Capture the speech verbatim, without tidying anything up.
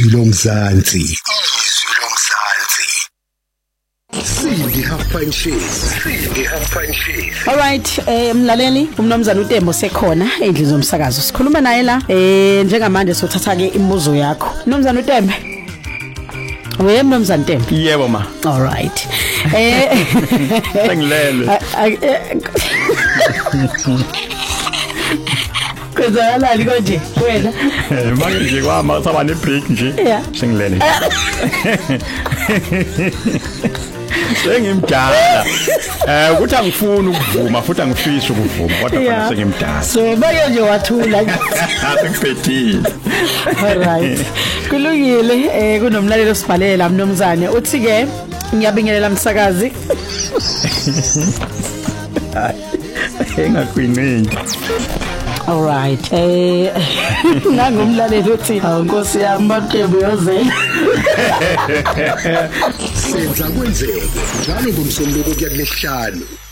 izwi lomzansi izwi lomzansi Sindi half punches Sindi half punches All right eh mlaleli umnomzana uTembo sekhona endlini zomsakazo sikhuluma naye la eh njengamanje sothatha ke imibuzo yakho umnomzana uTembe We mnomzana Tembe Yebo ma All right eh Ngilele Kuzalali konje wena Eh manje nje kwama saba ne break nje singilele Sengimdala eh ukuthi angifuni ukuvuma futhi angifisi ukuvuma kodwa phela sengimdala So bayo nje wathula Ngiphetile All right kulungile eh kunomlalelo osibhalela mnomzane uthi ke ngiyabingelela msakazi Engakwinini All right eh ngangumlaleli uthi awunkosi yami baTembo yoze senza kwenzeke njalo ngomsombuluko kuya kulesihlanu